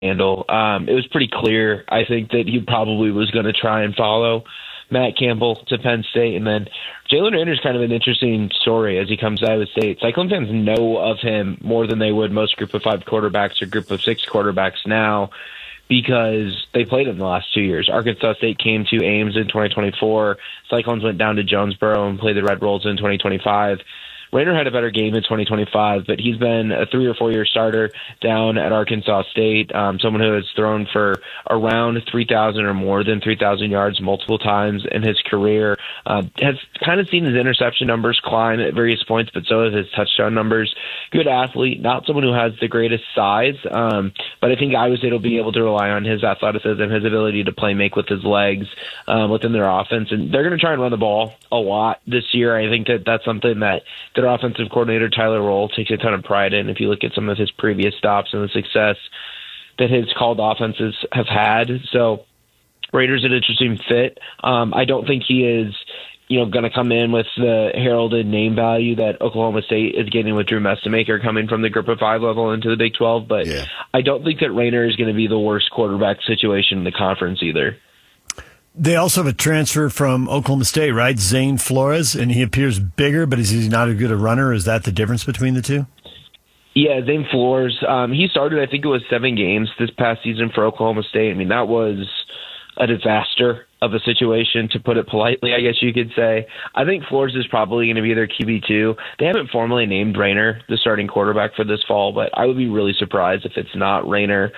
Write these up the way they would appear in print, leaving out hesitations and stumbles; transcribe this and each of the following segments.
handle. It was pretty clear, I think, that he probably was going to try and follow Matt Campbell to Penn State. And then Jalen Raynor is kind of an interesting story as he comes to Iowa State. Cyclone fans know of him more than they would most Group of 5 quarterbacks or Group of 6 quarterbacks now, because they played him the last 2 years. Arkansas State came to Ames in 2024. Cyclones went down to Jonesboro and played the Red Wolves in 2025. Raynor had a better game in 2025, but he's been a 3 or 4 year starter down at Arkansas State, someone who has thrown for around 3,000 or more than 3,000 yards multiple times in his career, has kind of seen his interception numbers climb at various points, but so have his touchdown numbers. Good athlete, not someone who has the greatest size, but I think Iowa State will be able to rely on his athleticism, his ability to play make with his legs within their offense, and they're going to try and run the ball a lot this year. I think that that's something that their offensive coordinator, Tyler Roll, takes a ton of pride in. If you look at some of his previous stops and the success that his called offenses have had. So Raiders an interesting fit. I don't think he is, going to come in with the heralded name value that Oklahoma State is getting with Drew Messamaker coming from the Group of 5 level into the Big 12. But yeah, I don't think that Raynor is going to be the worst quarterback situation in the conference either. They also have a transfer from Oklahoma State, right? Zane Flores, and he appears bigger, but is he not as good a runner? Is that the difference between the two? Yeah, Zane Flores. He started, I think it was 7 games this past season for Oklahoma State. I mean, that was a disaster of a situation, to put it politely, I guess you could say. I think Flores is probably going to be their QB2. They haven't formally named Raynor the starting quarterback for this fall, but I would be really surprised if it's not Raynor.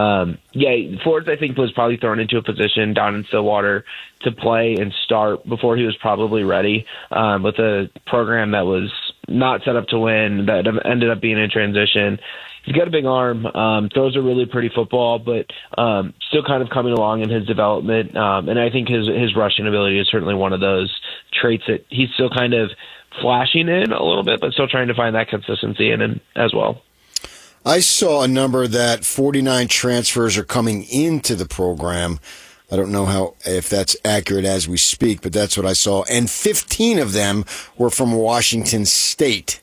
Flores, I think, was probably thrown into a position down in Stillwater to play and start before he was probably ready, with a program that was not set up to win, that ended up being in transition. He's got a big arm, throws a really pretty football, but still kind of coming along in his development. And I think his rushing ability is certainly one of those traits that he's still kind of flashing in a little bit, but still trying to find that consistency in him as well. I saw a number that 49 transfers are coming into the program. I don't know if that's accurate as we speak, but that's what I saw. And 15 of them were from Washington State.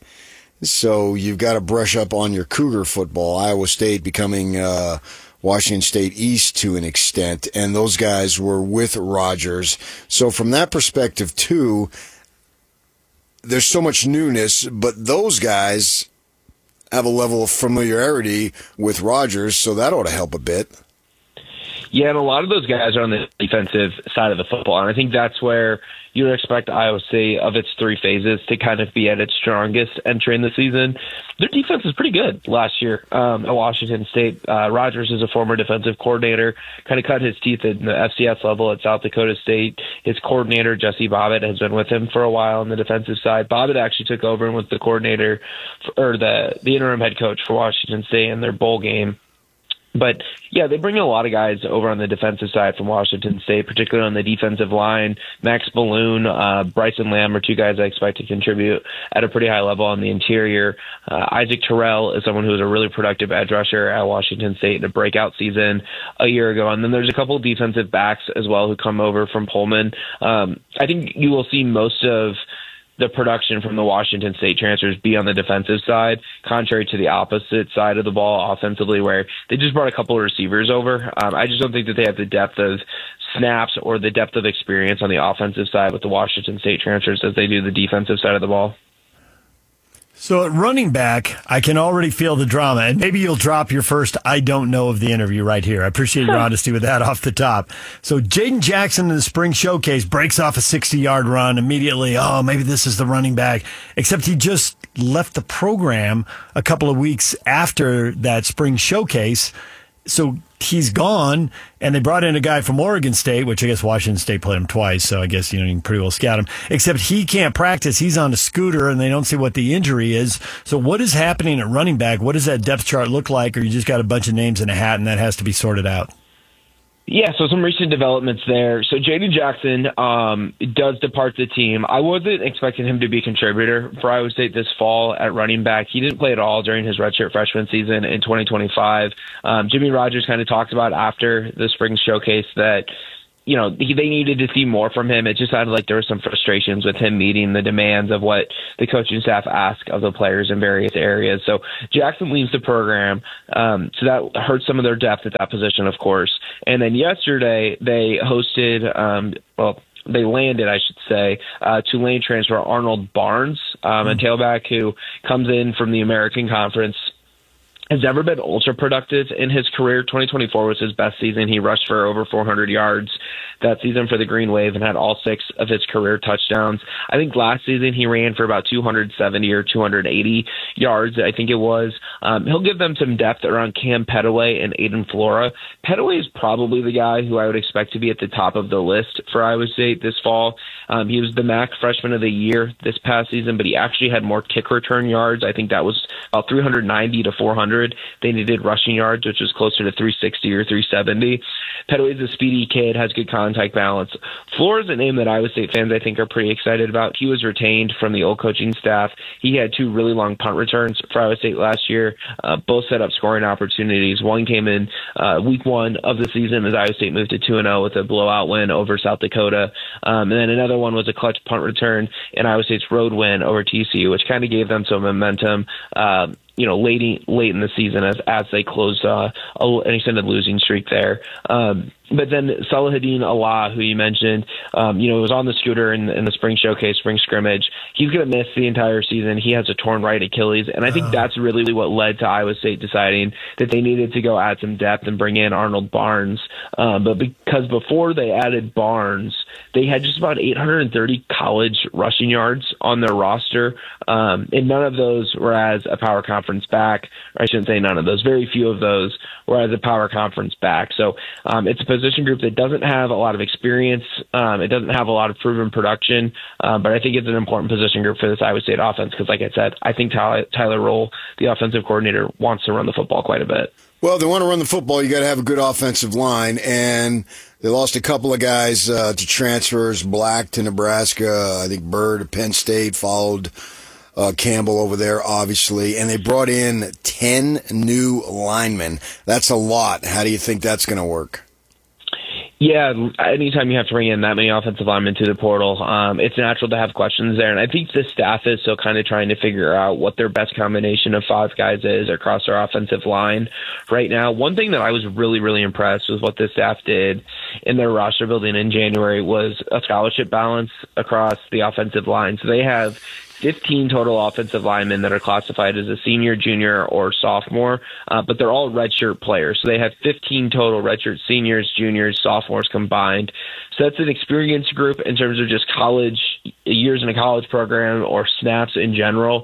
So you've got to brush up on your Cougar football. Iowa State becoming Washington State East to an extent, and those guys were with Rogers. So from that perspective, too, there's so much newness, but those guys have a level of familiarity with Rogers, so that ought to help a bit. Yeah, and a lot of those guys are on the defensive side of the football, and I think that's where you would expect Iowa State, of its 3 phases, to kind of be at its strongest entering the season. Their defense is pretty good last year at Washington State. Rogers is a former defensive coordinator, kind of cut his teeth in the FCS level at South Dakota State. His coordinator, Jesse Bobbitt, has been with him for a while on the defensive side. Bobbitt actually took over and was the coordinator, or the interim head coach for Washington State in their bowl game. But, yeah, they bring a lot of guys over on the defensive side from Washington State, particularly on the defensive line. Max Balloon, Bryson Lamb are 2 guys I expect to contribute at a pretty high level on the interior. Isaac Terrell is someone who was a really productive edge rusher at Washington State in a breakout season a year ago. And then there's a couple of defensive backs as well who come over from Pullman. I think you will see most of the production from the Washington State transfers be on the defensive side, contrary to the opposite side of the ball offensively, where they just brought a couple of receivers over. I just don't think that they have the depth of snaps or the depth of experience on the offensive side with the Washington State transfers as they do the defensive side of the ball. So at running back, I can already feel the drama, and maybe you'll drop your first I don't know of the interview right here. I appreciate your honesty with that off the top. So Jaden Jackson in the spring showcase breaks off a 60-yard run immediately. Oh, maybe this is the running back, except he just left the program a couple of weeks after that spring showcase. So he's gone, and they brought in a guy from Oregon State, which I guess Washington State played him twice, so I guess you can pretty well scout him. Except he can't practice. He's on a scooter, and they don't see what the injury is. So what is happening at running back? What does that depth chart look like? Or you just got a bunch of names in a hat, and that has to be sorted out? Yeah, so some recent developments there. So Jaden Jackson does depart the team. I wasn't expecting him to be a contributor for Iowa State this fall at running back. He didn't play at all during his redshirt freshman season in 2025. Jimmy Rogers kind of talked about after the spring showcase that they needed to see more from him. It just sounded like there were some frustrations with him meeting the demands of what the coaching staff ask of the players in various areas. So Jackson leaves the program. So that hurts some of their depth at that position, of course. And then yesterday they hosted, they landed, I should say, Tulane transfer Arnold Barnes, a tailback who comes in from the American Conference. Has never been ultra productive in his career. 2024 was his best season. He rushed for over 400 yards that season for the Green Wave and had all 6 of his career touchdowns. I think last season he ran for about 270 or 280 yards, I think it was. He'll give them some depth around Cam Pettaway and Aiden Flora. Pettaway is probably the guy who I would expect to be at the top of the list for Iowa State this fall. He was the MAC Freshman of the Year this past season, but he actually had more kick return yards. I think that was about 390 to 400. They needed rushing yards, which was closer to 360 or 370. Pettaway's a speedy kid, has good contact balance. Flora's a name that Iowa State fans, I think, are pretty excited about. He was retained from the old coaching staff. He had 2 really long punt returns for Iowa State last year. Both set up scoring opportunities. One came in week 1 of the season as Iowa State moved to 2-0 with a blowout win over South Dakota. And then another one was a clutch punt return in Iowa State's road win over TCU, which kind of gave them some momentum late in the season as they closed an extended losing streak there. But then Salahadin Allah, who you mentioned, was on the scooter in the spring showcase, spring scrimmage. He's going to miss the entire season. He has a torn right Achilles. And I think that's really what led to Iowa State deciding that they needed to go add some depth and bring in Arnold Barnes. But because before they added Barnes, they had just about 830 college rushing yards on their roster. And none of those were as a power conference back. Or I shouldn't say none of those. Very few of those were as a power conference back. So it's a position group that doesn't have a lot of experience. It doesn't have a lot of proven production. But I think it's an important position group for this Iowa State offense because, like I said, I think Tyler Roll, the offensive coordinator, wants to run the football quite a bit. Well, if they want to run the football, you got to have a good offensive line, and they lost a couple of guys to transfers. Black to Nebraska, I think Bird to Penn State, followed Campbell over there, obviously, and they brought in 10 new linemen. That's a lot. How do you think that's going to work? Yeah, anytime you have to bring in that many offensive linemen to the portal, it's natural to have questions there. And I think the staff is still kind of trying to figure out what their best combination of 5 guys is across their offensive line right now. One thing that I was really, really impressed with what the staff did in their roster building in January was a scholarship balance across the offensive line. So they have 15 total offensive linemen that are classified as a senior, junior, or sophomore, but they're all redshirt players. So they have 15 total redshirt seniors, juniors, sophomores combined. So that's an experienced group in terms of just college years in a college program or snaps in general.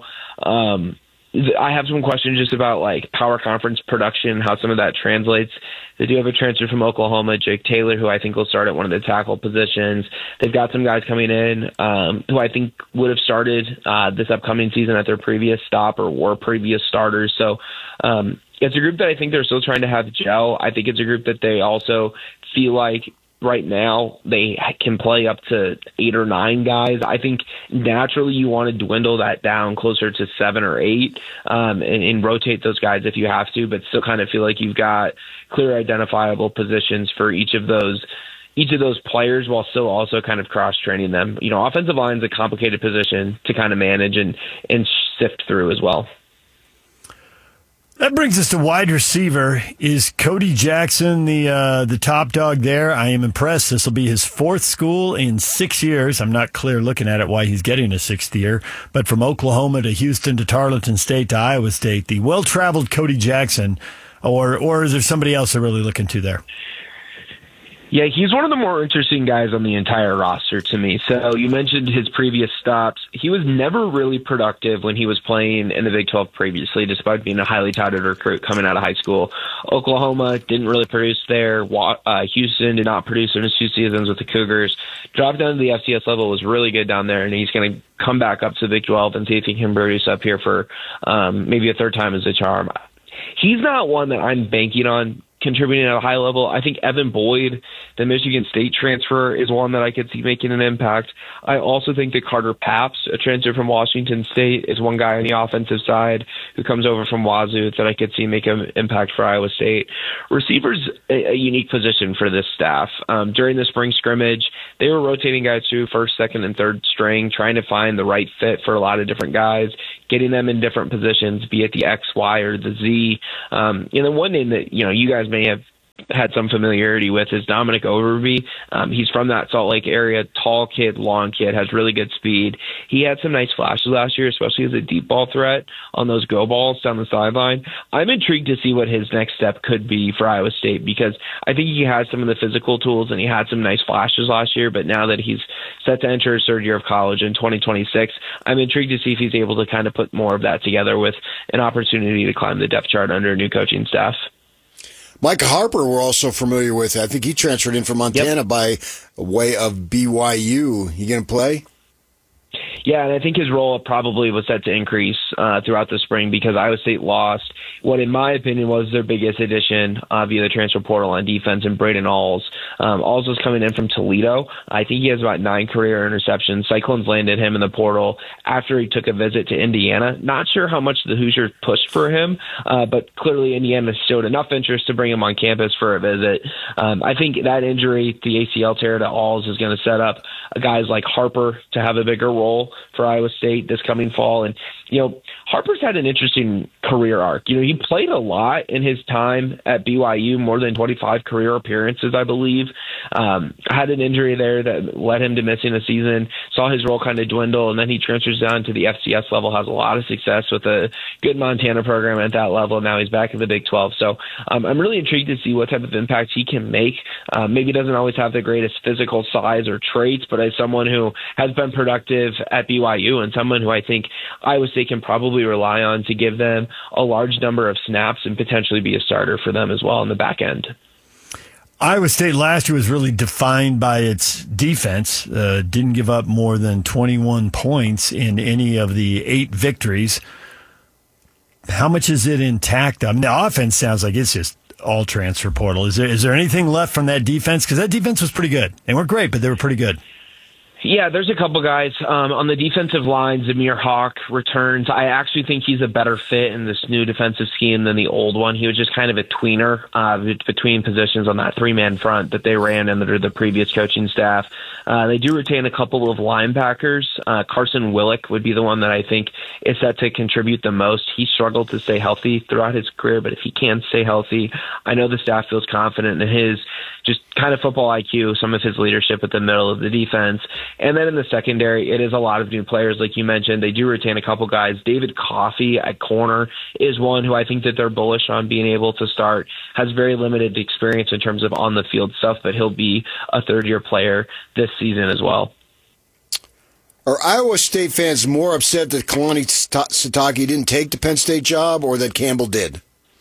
I have some questions just about like power conference production, how some of that translates. They do have a transfer from Oklahoma, Jake Taylor, who I think will start at one of the tackle positions. They've got some guys coming in who I think would have started this upcoming season at their previous stop or were previous starters. So it's a group that I think they're still trying to have gel. I think it's a group that they also feel like right now they can play up to 8 or 9 guys. I think naturally you want to dwindle that down closer to 7 or 8 and rotate those guys if you have to, but still kind of feel like you've got clear identifiable positions for each of those players while still also kind of cross-training them. Offensive line is a complicated position to kind of manage and sift through as well. That brings us to wide receiver. Is Cody Jackson the top dog there? I am impressed. This will be his 4th school in 6 years. I'm not clear looking at it why he's getting a 6th year. But from Oklahoma to Houston to Tarleton State to Iowa State, the well-traveled Cody Jackson, or is there somebody else they're really looking to there? Yeah, he's one of the more interesting guys on the entire roster to me. So you mentioned his previous stops. He was never really productive when he was playing in the Big 12 previously, despite being a highly touted recruit coming out of high school. Oklahoma didn't really produce there. Houston did not produce in his 2 seasons with the Cougars. Dropped down to the FCS level, was really good down there, and he's going to come back up to the Big 12 and see if he can produce up here for maybe a 3rd time as a charm. He's not one that I'm banking on contributing at a high level. I think Evan Boyd, the Michigan State transfer, is one that I could see making an impact. I also think that Carter Paps, a transfer from Washington State, is one guy on the offensive side who comes over from Wazoo that I could see make an impact for Iowa State. Receivers, a unique position for this staff. During the spring scrimmage, they were rotating guys through first, second, and third string, trying to find the right fit for a lot of different guys, getting them in different positions, be it the X, Y, or the Z. One name that you guys may have had some familiarity with is Dominic Overby. He's from that Salt Lake area, tall kid, long kid, has really good speed. He had some nice flashes last year, especially as a deep ball threat on those go balls down the sideline. I'm intrigued to see what his next step could be for Iowa State, because I think he has some of the physical tools and he had some nice flashes last year, but now that he's set to enter his third year of college in 2026, I'm intrigued to see if he's able to kind of put more of that together with an opportunity to climb the depth chart under a new coaching staff. Mike Harper, we're also familiar with. I think he transferred in from Montana by way of BYU. He going to play? Yeah, and I think his role probably was set to increase throughout the spring because Iowa State lost what, in my opinion, was their biggest addition via the transfer portal on defense, and Braden Alls. Alls was coming in from Toledo. I think he has about 9 career interceptions. Cyclones landed him in the portal after he took a visit to Indiana. Not sure how much the Hoosiers pushed for him, but clearly Indiana showed enough interest to bring him on campus for a visit. I think that injury, the ACL tear to Alls, is going to set up guys like Harper to have a bigger role for Iowa State this coming fall. And, Harper's had an interesting career arc. He played a lot in his time at BYU, more than 25 career appearances, I believe. Had an injury there that led him to missing a season, saw his role kind of dwindle, and then he transfers down to the FCS level, has a lot of success with a good Montana program at that level. Now he's back in the Big 12. So I'm really intrigued to see what type of impact he can make. Maybe doesn't always have the greatest physical size or traits, but as someone who has been productive at BYU and someone who I think Iowa State can probably rely on to give them a large number of snaps and potentially be a starter for them as well in the back end. Iowa State last year was really defined by its defense. Didn't give up more than 21 points in any of the 8 victories. How much is it intact? I mean, the offense sounds like it's just all transfer portal. Is there anything left from that defense? Because that defense was pretty good. They weren't great, but they were pretty good. Yeah, there's a couple guys on the defensive line. Zamir Hawk returns. I actually think he's a better fit in this new defensive scheme than the old one. He was just kind of a tweener between positions on that 3-man front that they ran under the previous coaching staff. They do retain a couple of linebackers. Carson Willick would be the one that I think is set to contribute the most. He struggled to stay healthy throughout his career, but if he can stay healthy, I know the staff feels confident in his just kind of football IQ, some of his leadership at the middle of the defense. And then in the secondary, it is a lot of new players. Like you mentioned, they do retain a couple guys. David Coffey at corner is one who I think that they're bullish on being able to start. Has very limited experience in terms of on-the-field stuff, but he'll be a third-year player this season as well. Are Iowa State fans more upset that Kalani Sitake didn't take the Penn State job or that Campbell did?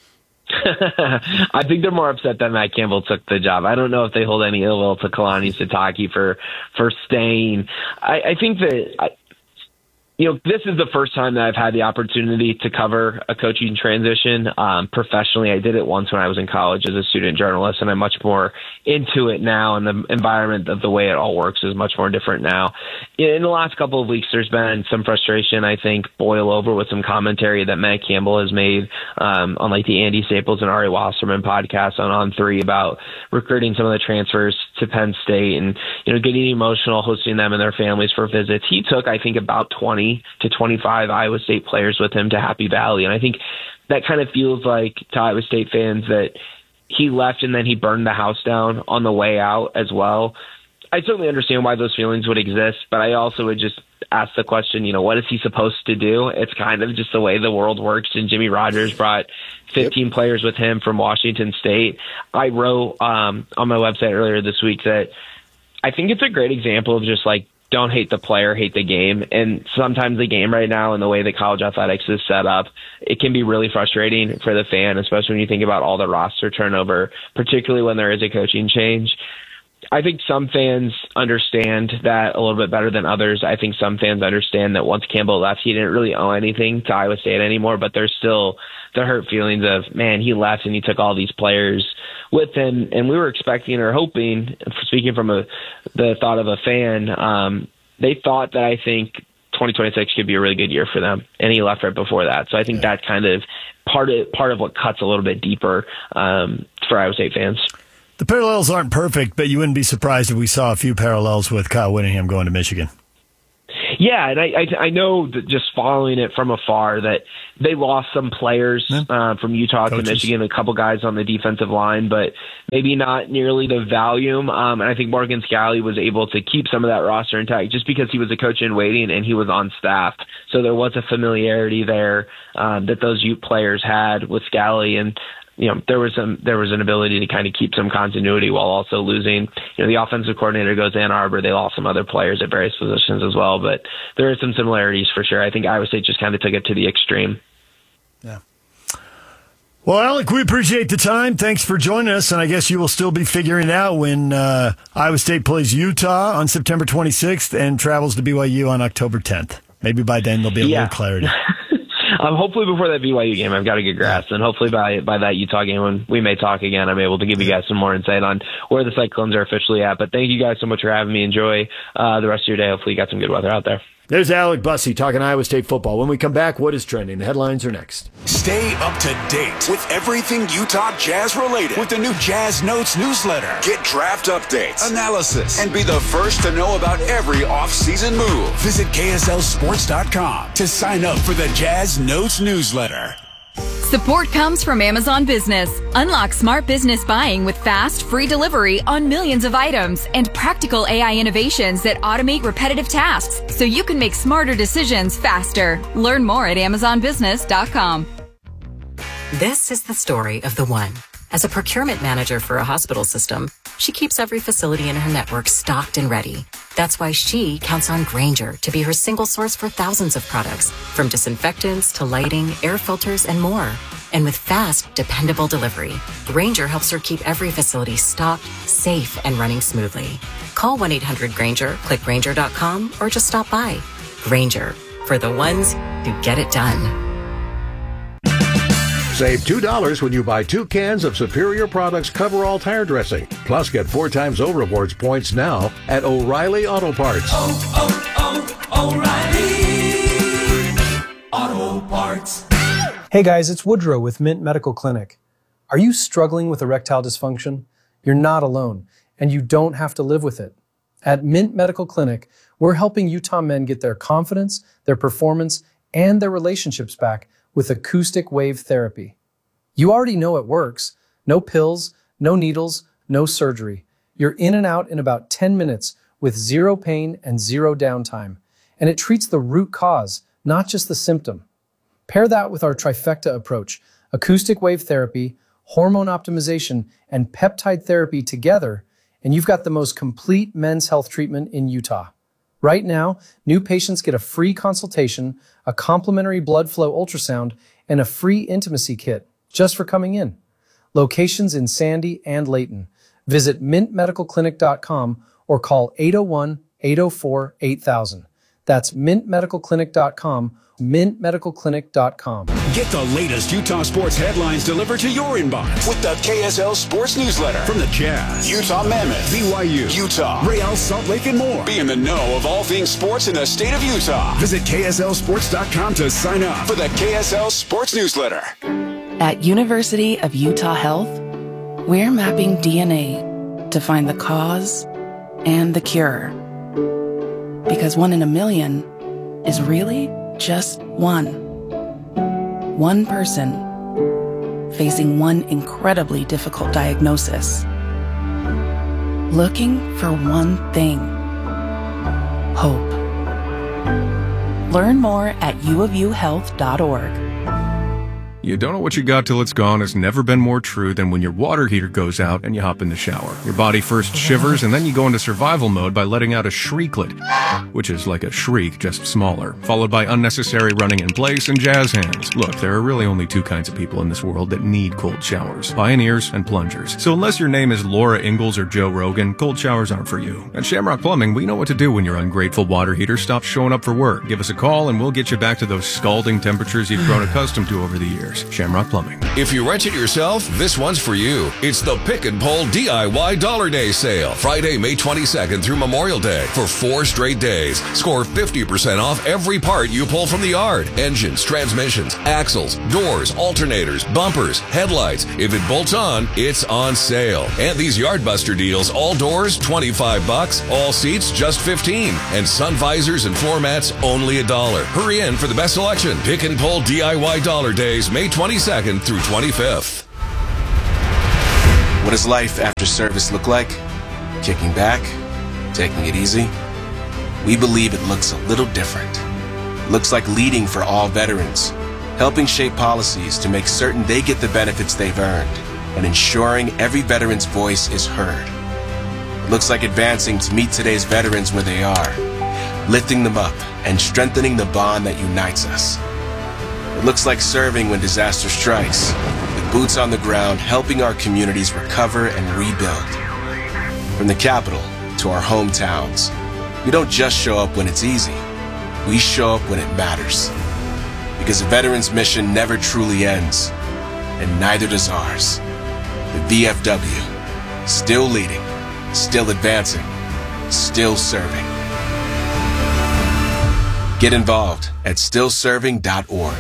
I think they're more upset that Matt Campbell took the job. I don't know if they hold any ill will to Kalani Sitake for staying. I think that this is the first time that I've had the opportunity to cover a coaching transition professionally. I did it once when I was in college as a student journalist, and I'm much more into it now, and the environment of the way it all works is much more different now. In the last couple of weeks, there's been some frustration, I think, boil over with some commentary that Matt Campbell has made on like the Andy Staples and Ari Wasserman podcast on On3 about recruiting some of the transfers to Penn State and, getting emotional, hosting them and their families for visits. He took, I think, about 20 to 25 Iowa State players with him to Happy Valley. And I think that kind of feels like to Iowa State fans that he left and then he burned the house down on the way out as well. I certainly understand why those feelings would exist, but I also would just ask the question, what is he supposed to do? It's kind of just the way the world works. And Jimmy Rogers brought 15 players with him from Washington State. I wrote on my website earlier this week that I think it's a great example of just like, don't hate the player, hate the game. And sometimes the game right now and the way that college athletics is set up, it can be really frustrating for the fan, especially when you think about all the roster turnover, particularly when there is a coaching change. I think some fans understand that a little bit better than others. I think some fans understand that once Campbell left, he didn't really owe anything to Iowa State anymore, but there's still the hurt feelings of, man, he left and he took all these players with him, and we were expecting or hoping, speaking from the thought of a fan, they thought that I think 2026 could be a really good year for them, and he left right before that. So I think that's kind of part of what cuts a little bit deeper for Iowa State fans. The parallels aren't perfect, but you wouldn't be surprised if we saw a few parallels with Kyle Whittingham going to Michigan. Yeah, and I know that just following it from afar that they lost some players from Utah to Michigan, a couple guys on the defensive line, but maybe not nearly the volume. And I think Morgan Scalley was able to keep some of that roster intact just because he was a coach in waiting and he was on staff. So there was a familiarity there that those Ute players had with Scalley, and there was an ability to kind of keep some continuity while also losing. The offensive coordinator goes to Ann Arbor. They lost some other players at various positions as well, but there are some similarities for sure. I think Iowa State just kind of took it to the extreme. Yeah. Well, Alec, we appreciate the time. Thanks for joining us, and I guess you will still be figuring it out when Iowa State plays Utah on September 26th and travels to BYU on October 10th. Maybe by then there'll be a little clarity. Hopefully before that BYU game, I've got a good grasp, and hopefully by that Utah game when we may talk again, I'm able to give you guys some more insight on where the Cyclones are officially at. But thank you guys so much for having me. Enjoy the rest of your day. Hopefully you got some good weather out there. There's Alec Bussey talking Iowa State football. When we come back, what is trending? The headlines are next. Stay up to date with everything Utah Jazz related with the new Jazz Notes newsletter. Get draft updates, analysis, and be the first to know about every off-season move. Visit KSLSports.com to sign up for the Jazz Notes newsletter. Support comes from Amazon Business. Unlock smart business buying with fast, free delivery on millions of items and practical AI innovations that automate repetitive tasks so you can make smarter decisions faster. Learn more at AmazonBusiness.com. This is the story of the one. As a procurement manager for a hospital system, she keeps every facility in her network stocked and ready. That's why she counts on Grainger to be her single source for thousands of products, from disinfectants to lighting, air filters, and more. And with fast, dependable delivery, Grainger helps her keep every facility stocked, safe, and running smoothly. Call 1-800-GRAINGER, click Grainger.com, or just stop by. Grainger, for the ones who get it done. Save $2 when you buy 2 cans of Superior Products Coverall tire dressing. Plus, get 4 times O Rewards points now at O'Reilly Auto Parts. O'Reilly Auto Parts. Hey guys, it's Woodrow with Mint Medical Clinic. Are you struggling with erectile dysfunction? You're not alone, and you don't have to live with it. At Mint Medical Clinic, we're helping Utah men get their confidence, their performance, and their relationships back with acoustic wave therapy. You already know it works. No pills, no needles, no surgery. You're in and out in about 10 minutes with zero pain and zero downtime. And it treats the root cause, not just the symptom. Pair that with our trifecta approach, acoustic wave therapy, hormone optimization, and peptide therapy together, and you've got the most complete men's health treatment in Utah. Right now, new patients get a free consultation, a complimentary blood flow ultrasound, and a free intimacy kit just for coming in. Locations in Sandy and Layton. Visit mintmedicalclinic.com or call 801-804-8000. That's mintmedicalclinic.com, mintmedicalclinic.com. Get the latest Utah sports headlines delivered to your inbox with the KSL Sports Newsletter. From the Jazz, Utah Mammoth, BYU, Utah, Real Salt Lake, and more. Be in the know of all things sports in the state of Utah. Visit KSLSports.com to sign up for the KSL Sports Newsletter. At University of Utah Health, we're mapping DNA to find the cause and the cure. Because 1 in a million is really just one. One person facing one incredibly difficult diagnosis. Looking for one thing. Hope. Learn more at uofuhealth.org. You don't know what you got till it's gone has never been more true than when your water heater goes out and you hop in the shower. Your body first shivers and then you go into survival mode by letting out a shrieklet, which is like a shriek, just smaller, followed by unnecessary running in place and jazz hands. Look, there are really only two kinds of people in this world that need cold showers: pioneers and plungers. So unless your name is Laura Ingalls or Joe Rogan, cold showers aren't for you. At Shamrock Plumbing, we know what to do when your ungrateful water heater stops showing up for work. Give us a call and we'll get you back to those scalding temperatures you've grown accustomed to over the years. Shamrock Plumbing. If you rent it yourself, this one's for you. It's the Pick and Pull DIY Dollar Day Sale. Friday, May 22nd through Memorial Day for 4 straight days. Score 50% off every part you pull from the yard. Engines, transmissions, axles, doors, alternators, bumpers, headlights. If it bolts on, it's on sale. And these Yard Buster deals: all doors, $25. All seats, just $15. And sun visors and floor mats, only $1. Hurry in for the best selection. Pick and Pull DIY Dollar Days, May 22nd through 25th. What does life after service look like? Kicking back? Taking it easy? We believe it looks a little different. It looks like leading for all veterans, helping shape policies to make certain they get the benefits they've earned, and ensuring every veteran's voice is heard. It looks like advancing to meet today's veterans where they are, lifting them up and strengthening the bond that unites us. It looks like serving when disaster strikes, with boots on the ground, helping our communities recover and rebuild. From the capital to our hometowns, we don't just show up when it's easy. We show up when it matters. Because a veteran's mission never truly ends, and neither does ours. The VFW, still leading, still advancing, still serving. Get involved at stillserving.org.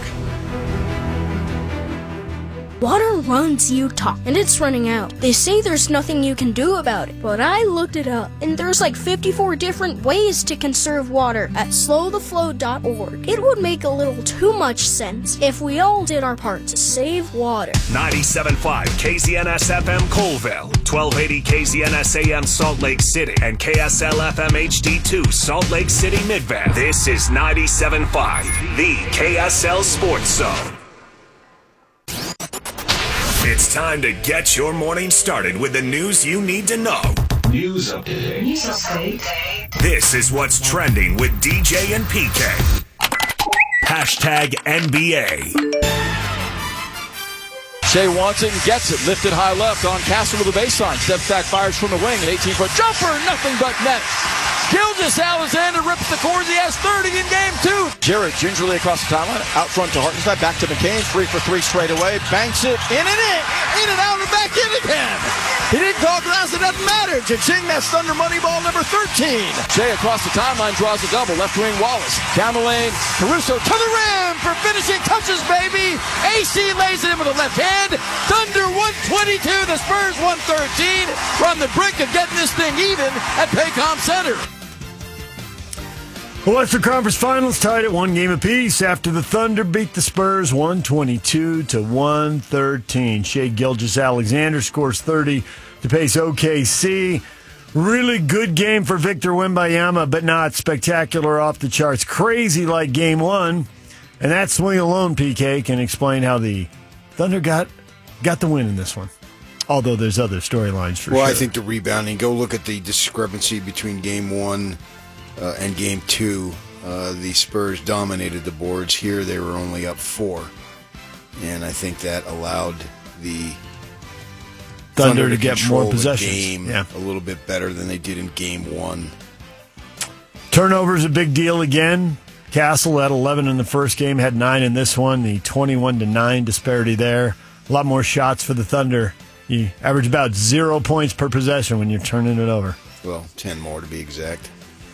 Water runs Utah, and it's running out. They say there's nothing you can do about it, but I looked it up, and there's like 54 different ways to conserve water at slowtheflow.org. It would make a little too much sense if we all did our part to save water. 97.5 KZNS FM Colville, 1280 KZNS AM Salt Lake City, and KSL FM HD2 Salt Lake City Midvale. This is 97.5, the KSL Sports Zone. It's time to get your morning started with the news you need to know. News update. News update. This is what's trending with DJ and PK. Hashtag NBA. Shea Watson gets it. Lifted high left on Castle to the baseline. Steps back, fires from the wing. An 18-foot jumper. Nothing but net. Gilgeous-Alexander rips the cords. He has 30 in game 2. Jarrett gingerly across the timeline. Out front to Hartenstein. Back to McCain. 3 for 3 straight away. Banks it. In and in. In and out and back in again. He didn't call glass. It doesn't matter. Cha-ching. That's Thunder money ball number 13. Shea across the timeline draws a double. Left wing Wallace. Down the lane. Caruso to the rim for finishing touches, baby. AC lays it in with the left hand. Thunder 122. The Spurs 113. We're on the brink of getting this thing even at Paycom Center. The Western Conference Finals tied at 1 game apiece after the Thunder beat the Spurs 122-113. Shea Gilgeous-Alexander scores 30 to pace OKC. Really good game for Victor Wembanyama, but not spectacular off the charts. Crazy like game 1. And that swing alone, PK, can explain how the Thunder got the win in this one. Although there's other storylines for sure. Well, I think the rebounding, go look at the discrepancy between game 1 and game 2, the Spurs dominated the boards. Here they were only up 4. And I think that allowed the Thunder to get more possessions. Game a little bit better than they did in game 1. Turnovers a big deal again. Castle had 11 in the first game, had 9 in this one. The 21-9 disparity there. A lot more shots for the Thunder. You average about 0 points per possession when you're turning it over. Well, 10 more to be exact.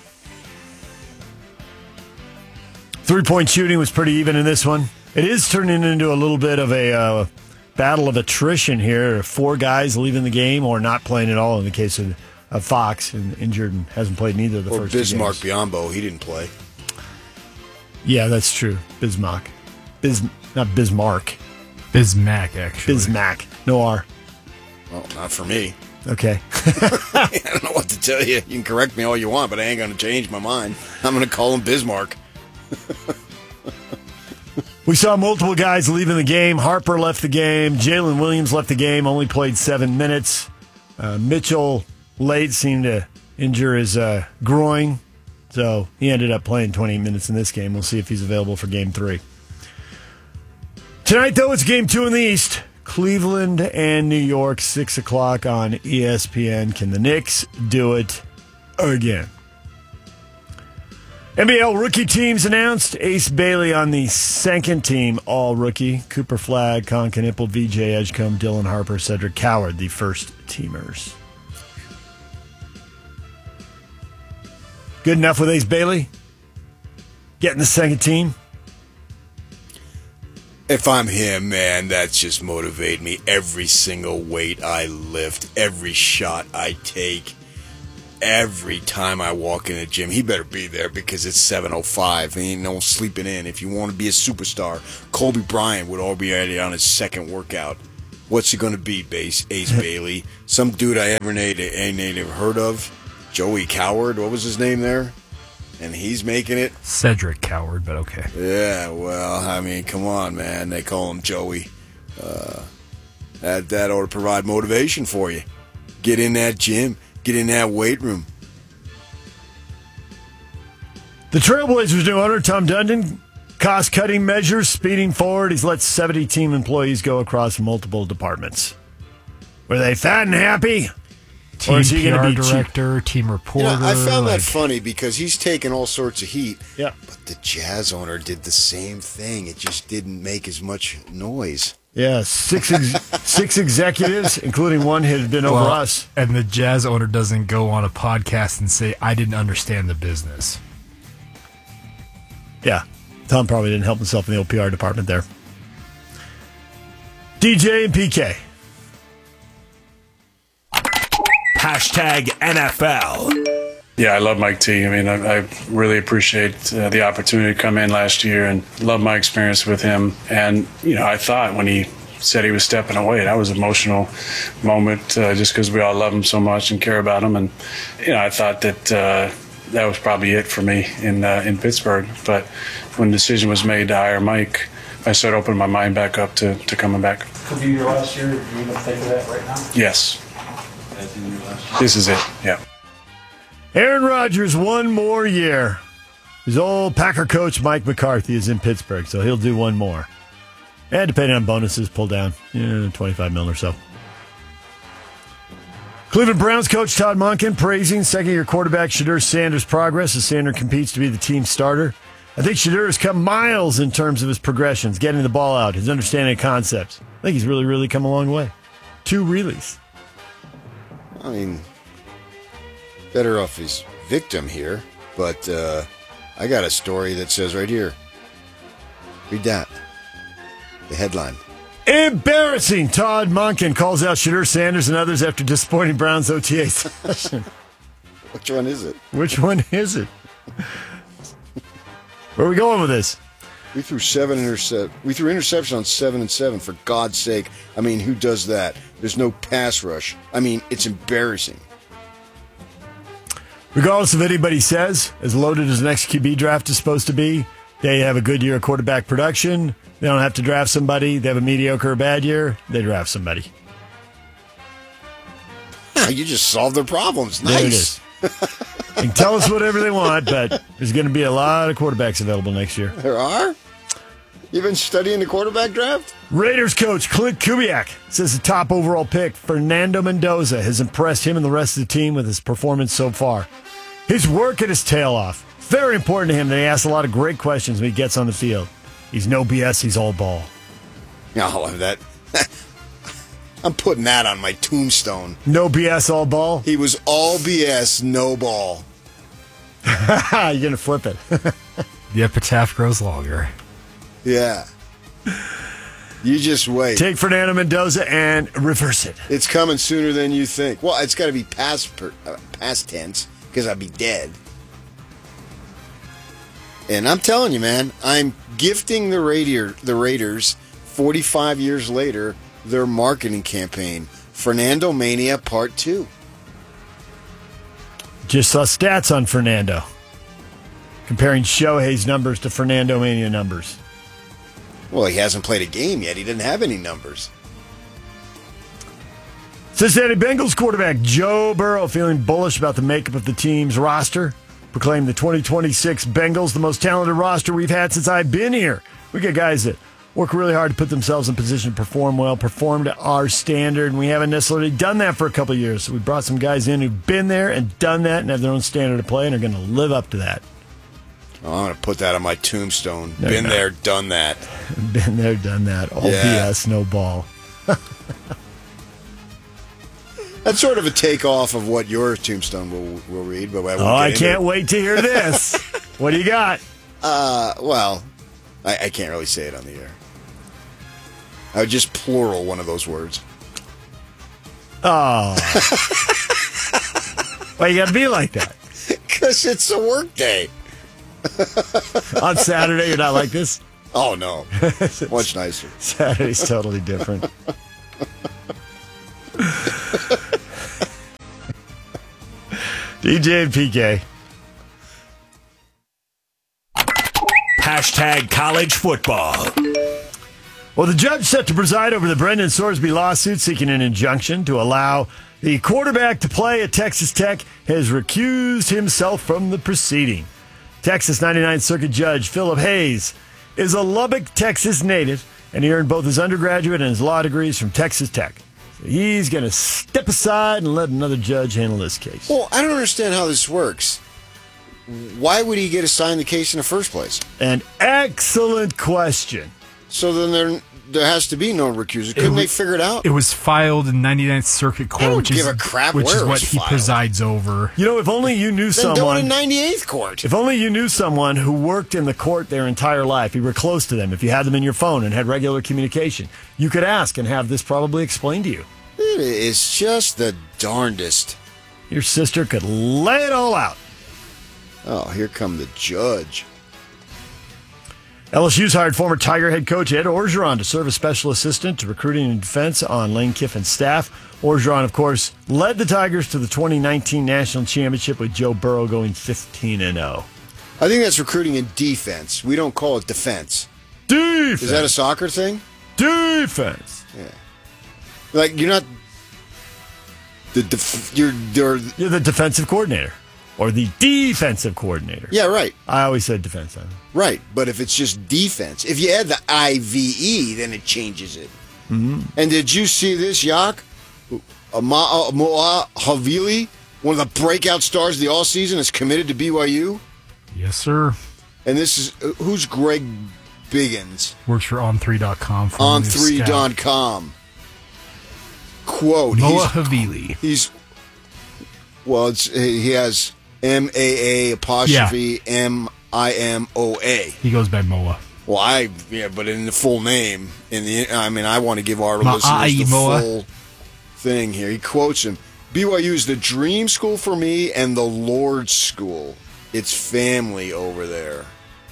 3-point shooting was pretty even in this one. It is turning into a little bit of a battle of attrition here. 4 guys leaving the game or not playing at all in the case of Fox, and injured and hasn't played neither of the first 2 games. Bismarck Biyombo, he didn't play. Yeah, that's true. Bismarck. Not Bismarck. Bismack, actually. Bismack. No R. Well, not for me. Okay. I don't know what to tell you. You can correct me all you want, but I ain't going to change my mind. I'm going to call him Bismarck. We saw multiple guys leaving the game. Harper left the game. Jalen Williams left the game, only played 7 minutes. Mitchell late seemed to injure his groin, so he ended up playing 20 minutes in this game. We'll see if he's available for Game 3. Tonight, though, it's Game 2 in the East. Cleveland and New York, 6 o'clock on ESPN. Can the Knicks do it again? NBL rookie teams announced. Ace Bailey on the second team, all rookie. Cooper Flagg, Con Knipple, VJ Edgecombe, Dylan Harper, Cedric Coward, the first teamers. Good enough with Ace Bailey? Getting the second team? If I'm him, man, that's just motivate me. Every single weight I lift, every shot I take, every time I walk in the gym, he better be there because it's 7:05. Ain't no sleeping in. If you want to be a superstar, Kobe Bryant would already on his second workout. What's he going to be, Ace Bailey? Some dude I ain't even heard of? Joey Coward? What was his name there? And he's making it? Cedric Coward, but okay. Yeah, well, I mean, come on, man. They call him Joey. That ought to provide motivation for you. Get in that gym. Get in that weight room. The Trailblazers new owner, Tom Dundon, cost-cutting measures, speeding forward. He's let 70 team employees go across multiple departments. Were they fat and happy? Team or is he PR going to be director, cheap? team reporter. I found that funny because he's taken all sorts of heat. Yeah. But the Jazz owner did the same thing. It just didn't make as much noise. Yeah, six executives, including one who had been over us. And the Jazz owner doesn't go on a podcast and say, I didn't understand the business. Yeah, Tom probably didn't help himself in the OPR department there. DJ and PK. Hashtag NFL. Yeah, I love Mike T. I mean, I really appreciate the opportunity to come in last year and love my experience with him. And, you know, I thought when he said he was stepping away, that was an emotional moment just because we all love him so much and care about him. And, you know, I thought that that was probably it for me in Pittsburgh. But when the decision was made to hire Mike, I started opening my mind back up to coming back. Could be your last year. Are you going to think of that right now? Yes. This is it, yeah. Aaron Rodgers, one more year. His old Packer coach, Mike McCarthy, is in Pittsburgh, so he'll do one more. And depending on bonuses, pull down $25 million or so. Cleveland Browns coach Todd Monken praising second-year quarterback Shedeur Sanders' progress as Sanders competes to be the team starter. I think Shedeur has come miles in terms of his progressions, getting the ball out, his understanding of concepts. I think he's really, really come a long way. 2 reallys. I mean, better off his victim here, but I got a story that says right here. Read that. The headline. Embarrassing. Todd Monken calls out Shedeur Sanders and others after disappointing Browns OTA session. Which one is it? Which one is it? Where are we going with this? We threw interception on 7 and 7, for God's sake. I mean, who does that? There's no pass rush. I mean, it's embarrassing. Regardless of what anybody says, as loaded as the next QB draft is supposed to be, they have a good year of quarterback production. They don't have to draft somebody. They have a mediocre or bad year. They draft somebody. You just solved their problems. Nice. There it is. They can tell us whatever they want, but there's going to be a lot of quarterbacks available next year. There are? You've been studying the quarterback draft? Raiders coach Clint Kubiak says the top overall pick, Fernando Mendoza, has impressed him and the rest of the team with his performance so far. His work and his tail off. Very important to him that he asks a lot of great questions when he gets on the field. He's no BS, he's all ball. Yeah, I love that. I'm putting that on my tombstone. No BS, all ball? He was all BS, no ball. You're going to flip it. The epitaph grows longer. Yeah. You just wait. Take Fernando Mendoza and reverse it. It's coming sooner than you think. Well, it's got to be past tense because I'd be dead. And I'm telling you, man, I'm gifting the Raiders 45 years later their marketing campaign, Fernando Mania Part 2. Just saw stats on Fernando, comparing Shohei's numbers to Fernando Mania numbers. Well, he hasn't played a game yet. He didn't have any numbers. Cincinnati Bengals quarterback Joe Burrow feeling bullish about the makeup of the team's roster. Proclaimed the 2026 Bengals the most talented roster we've had since I've been here. We got guys that work really hard to put themselves in position to perform well, perform to our standard, and we haven't necessarily done that for a couple of years. So we brought some guys in who've been there and done that and have their own standard of play and are going to live up to that. Oh, I'm going to put that on my tombstone. Been there, done that. Been there, done that. All BS, no ball. That's sort of a takeoff of what your tombstone will read. But I can't wait to hear this. What do you got? Well, I can't really say it on the air. I would just plural one of those words. Oh. Why you got to be like that? Because it's a work day. On Saturday, you're not like this? Oh, no. Much nicer. Saturday's totally different. DJ and PK. Hashtag college football. Well, the judge set to preside over the Brendan Sorsby lawsuit seeking an injunction to allow the quarterback to play at Texas Tech has recused himself from the proceeding. Texas 99th Circuit Judge Philip Hayes is a Lubbock, Texas native, and he earned both his undergraduate and his law degrees from Texas Tech. So he's going to step aside and let another judge handle this case. Well, I don't understand how this works. Why would he get assigned the case in the first place? An excellent question. So then there has to be no recusal. Couldn't they figure it out? It was filed in 99th Circuit Court, which is what he presides over. You know, if only you knew someone in 98th Court. If only you knew someone who worked in the court their entire life, you were close to them, if you had them in your phone and had regular communication, you could ask and have this probably explained to you. It is just the darndest. Your sister could lay it all out. Oh, here come the judge. LSU's hired former Tiger head coach Ed Orgeron to serve as special assistant to recruiting and defense on Lane Kiffin's staff. Orgeron, of course, led the Tigers to the 2019 National Championship with Joe Burrow going 15-0. I think that's recruiting and defense. We don't call it defense. Defense. Is that a soccer thing? Defense. Yeah. Like, you're not... You're the defensive coordinator. Or the defensive coordinator. Yeah, right. I always said defense. Right, but if it's just defense, if you add the IVE, then it changes it. Mm-hmm. And did you see this, Yak? Moa Havili, one of the breakout stars of the all-season, is committed to BYU? Yes, sir. And this is, who's Greg Biggins? Works for On3.com. On3.com. Quote. Moa Havili. He has MAA apostrophe MIMOA. He goes by Moa. Well, but in the full name, I want to give our listeners the full thing here. He quotes him: BYU is the dream school for me and the Lord's school. It's family over there.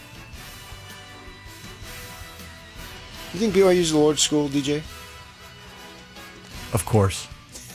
You think BYU is the Lord's school, DJ? Of course.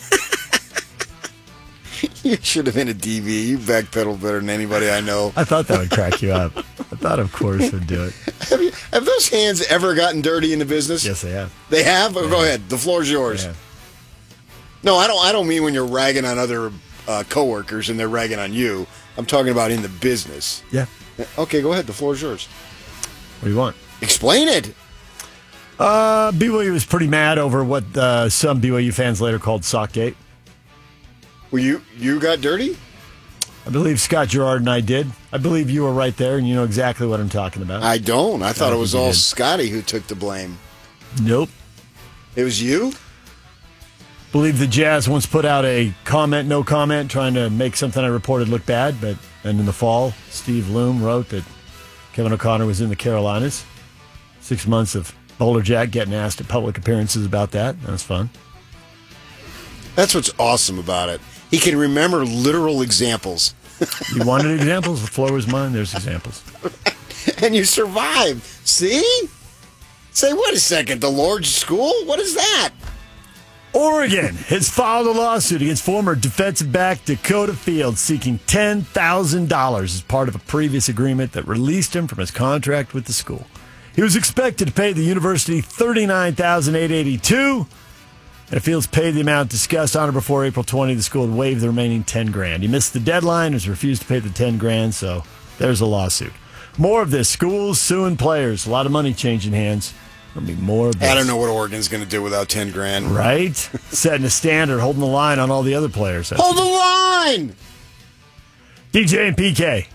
You should have been a DB. You backpedal better than anybody I know. I thought that would crack you up. I thought, of course, would do it. Have those hands ever gotten dirty in the business? Yes, they have. They have? Go ahead. The floor's yours. No, I don't mean when you're ragging on other coworkers and they're ragging on you. I'm talking about in the business. Yeah. Okay, go ahead. The floor's yours. What do you want? Explain it. BYU was pretty mad over what some BYU fans later called Sockgate. Well, you got dirty? I believe Scott Gerard and I did. I believe you were right there, and you know exactly what I'm talking about. I don't. I thought it was all Scotty who took the blame. Nope. It was you? Believe the Jazz once put out a comment, no comment, trying to make something I reported look bad, and in the fall, Steve Loom wrote that Kevin O'Connor was in the Carolinas. 6 months of Boulder Jack getting asked at public appearances about that. That was fun. That's what's awesome about it. He can remember literal examples. You wanted examples? The floor was mine. There's examples. And you survived. See? Say, wait a second, the Lord's school? What is that? Oregon has filed a lawsuit against former defensive back Dakota Fields seeking $10,000 as part of a previous agreement that released him from his contract with the school. He was expected to pay the university $39,882. And if Fields paid the amount discussed on or before April 20, the school would waive the remaining $10,000. He missed the deadline, has refused to pay the $10,000, so there's a lawsuit. More of this. Schools suing players. A lot of money changing hands. There'll be more of this. I don't know what Oregon's going to do without $10,000. Right? Setting a standard, holding the line on all the other players. Hold the line! DJ and PK.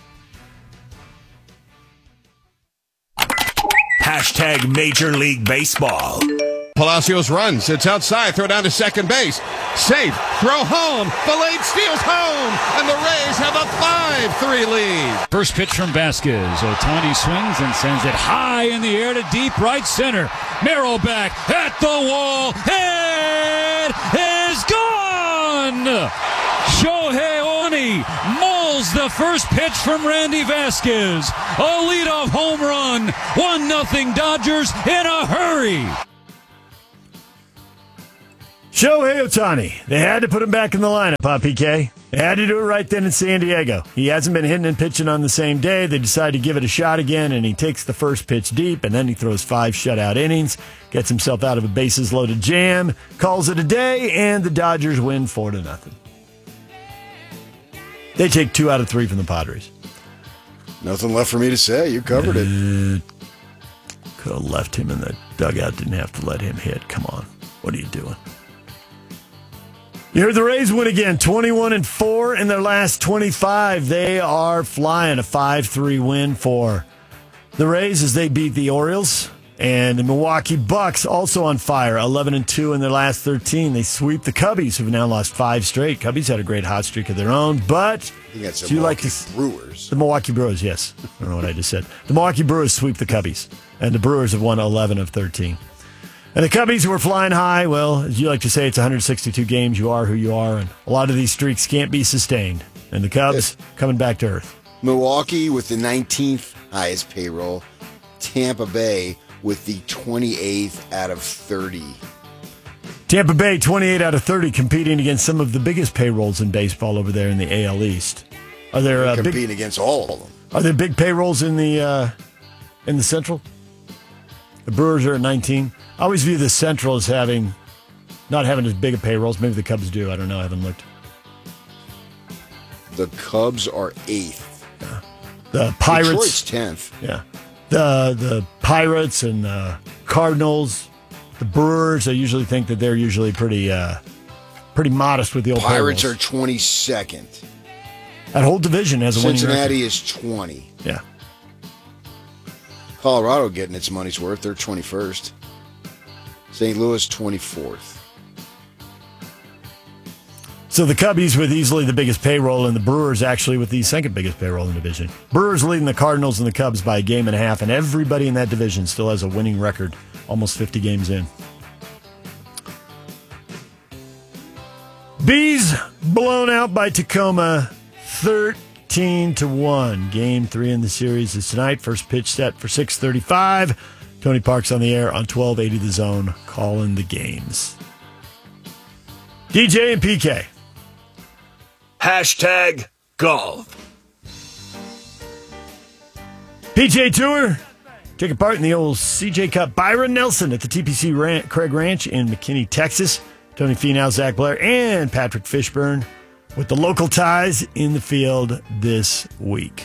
Hashtag Major League Baseball. Palacios runs. It's outside. Throw down to second base. Safe. Throw home. Valade steals home. And the Rays have a 5-3 lead. First pitch from Vasquez. Ohtani swings and sends it high in the air to deep right center. Merrill back at the wall. It is gone! Shohei Ohtani mauls the first pitch from Randy Vasquez. A leadoff home run. 1-0 Dodgers in a hurry. Shohei Ohtani. They had to put him back in the lineup, PK. They had to do it right then in San Diego. He hasn't been hitting and pitching on the same day. They decided to give it a shot again, and he takes the first pitch deep, and then he throws 5 shutout innings, gets himself out of a bases-loaded jam, calls it a day, and the Dodgers win 4-0. They take 2 out of 3 from the Padres. Nothing left for me to say. You covered it. Could have left him in the dugout. Didn't have to let him hit. Come on. What are you doing? You heard the Rays win again, 21-4 in their last 25. They are flying, a 5-3 win for the Rays as they beat the Orioles. And the Milwaukee Bucks also on fire, 11-2 in their last 13. They sweep the Cubbies, who've now lost 5 straight. Cubbies had a great hot streak of their own, but the Milwaukee Brewers. The Milwaukee Brewers, yes. I don't know what I just said. The Milwaukee Brewers sweep the Cubbies, and the Brewers have won 11 of 13. And the Cubbies, who are flying high, well, as you like to say, it's 162 games. You are who you are, and a lot of these streaks can't be sustained. And the Cubs coming back to earth. Milwaukee with the 19th highest payroll. Tampa Bay with the 28th out of 30. Tampa Bay, 28 out of 30, competing against some of the biggest payrolls in baseball over there in the AL East. Are there competing against all of them? Are there big payrolls in the Central? The Brewers are at 19. I always view the Central as not having as big a payrolls. Maybe the Cubs do. I don't know. I haven't looked. The Cubs are 8th. Yeah. The Pirates. Detroit's 10th. Yeah. The Pirates and the Cardinals, the Brewers, I usually think that they're usually pretty modest with the old Pirates payrolls. are 22nd. That whole division has a winning record. Cincinnati is 20. Yeah. Colorado getting its money's worth. They're 21st. St. Louis, 24th. So the Cubbies with easily the biggest payroll, and the Brewers actually with the second biggest payroll in the division. Brewers leading the Cardinals and the Cubs by a game and a half, and everybody in that division still has a winning record, almost 50 games in. Bees blown out by Tacoma, 13-1. Game 3 in the series is tonight. First pitch set for 6:35. Tony Park's on the air on 1280 The Zone, calling the games. DJ and PK. Hashtag golf. PGA Tour. Taking part in the old CJ Cup. Byron Nelson at the TPC Craig Ranch in McKinney, Texas. Tony Finau, Zach Blair, and Patrick Fishburne with the local ties in the field this week.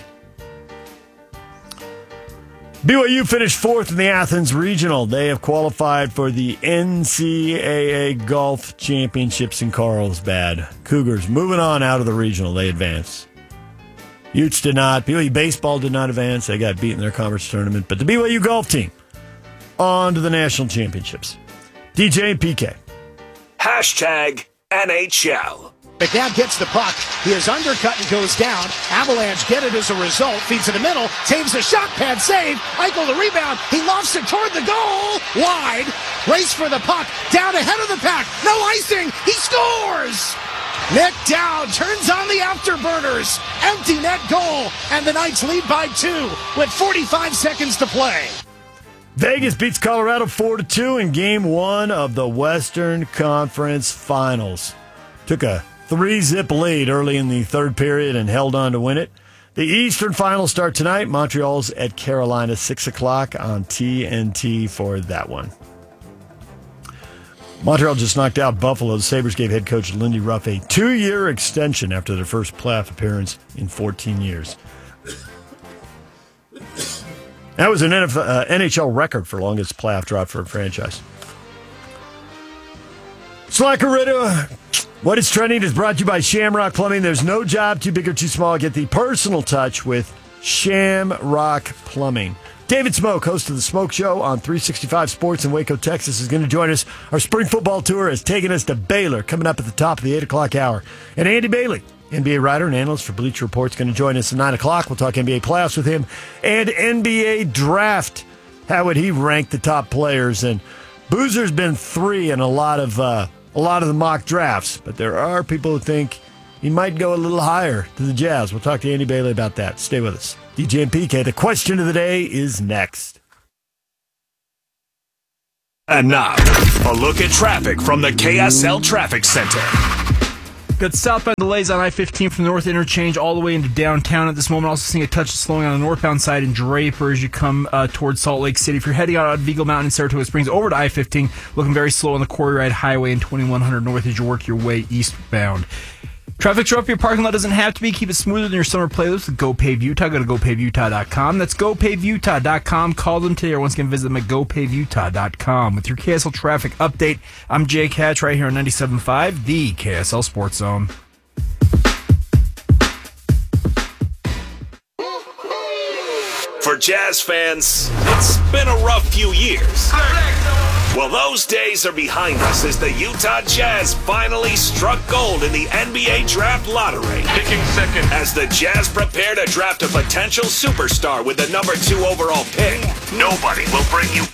BYU finished 4th in the Athens Regional. They have qualified for the NCAA Golf Championships in Carlsbad. Cougars moving on out of the Regional. They advance. Utes did not. BYU Baseball did not advance. They got beat in their conference tournament. But the BYU Golf team on to the National Championships. DJ and PK. Hashtag NHL. McNabb gets the puck. He is undercut and goes down. Avalanche get it as a result. Feeds in the middle. Taves the shot pad save. Eichel the rebound. He lofts it toward the goal. Wide. Race for the puck. Down ahead of the pack. No icing. He scores. Nick Dowd turns on the afterburners. Empty net goal. And the Knights lead by 2 with 45 seconds to play. Vegas beats Colorado 4-2 in Game 1 of the Western Conference Finals. Took a 3-zip lead early in the third period and held on to win it. The Eastern Finals start tonight. Montreal's at Carolina, 6 o'clock on TNT for that one. Montreal just knocked out Buffalo. The Sabres gave head coach Lindy Ruff a 2-year extension after their first playoff appearance in 14 years. That was an NHL record for longest playoff drought for a franchise. Slackerito, what is trending is brought to you by Shamrock Plumbing. There's no job too big or too small. Get the personal touch with Shamrock Plumbing. David Smoke, host of The Smoke Show on 365 Sports in Waco, Texas, is going to join us. Our spring football tour has taken us to Baylor, coming up at the top of the 8 o'clock hour. And Andy Bailey, NBA writer and analyst for Bleacher Report, is going to join us at 9 o'clock. We'll talk NBA playoffs with him and NBA draft. How would he rank the top players? And Boozer's been 3 in a lot of the mock drafts, but there are people who think he might go a little higher to the Jazz. We'll talk to Andy Bailey about that. Stay with us. DJ and PK, the question of the day is next. And now, a look at traffic from the KSL Traffic Center. Got southbound delays on I-15 from the North Interchange all the way into downtown at this moment. Also seeing a touch of slowing on the northbound side in Draper as you come towards Salt Lake City. If you're heading out of Eagle Mountain and Saratoga Springs over to I-15, looking very slow on the Quarry Ride Highway and 2100 north as you work your way eastbound. Traffic's rough. Your parking lot doesn't have to be. Keep it smoother than your summer playlist with GoPave Utah. Go to GoPaveUtah.com. That's GoPaveUtah.com. Call them today or once again visit them at GoPaveUtah.com. With your KSL traffic update, I'm Jake Hatch right here on 97.5, the KSL Sports Zone. For Jazz fans, it's been a rough few years. Well, those days are behind us as the Utah Jazz finally struck gold in the NBA Draft Lottery. Picking second. As the Jazz prepare to draft a potential superstar with the number 2 overall pick. Nobody will bring you